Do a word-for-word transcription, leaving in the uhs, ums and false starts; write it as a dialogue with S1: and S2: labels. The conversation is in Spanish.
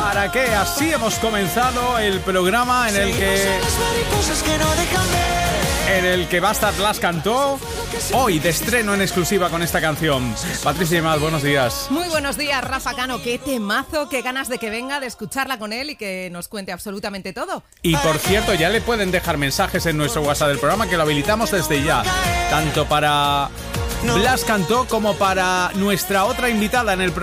S1: ¿Para qué? Así hemos comenzado el programa en el que en el que Basta Blas cantó hoy de estreno en exclusiva con esta canción. Patricia Imaz, buenos días.
S2: Muy buenos días, Rafa Cano. Qué temazo, qué ganas de que venga, de escucharla con él y que nos cuente absolutamente todo.
S1: Y por cierto, ya le pueden dejar mensajes en nuestro WhatsApp del programa, que lo habilitamos desde ya, tanto para Blas cantó como para nuestra otra invitada en el programa.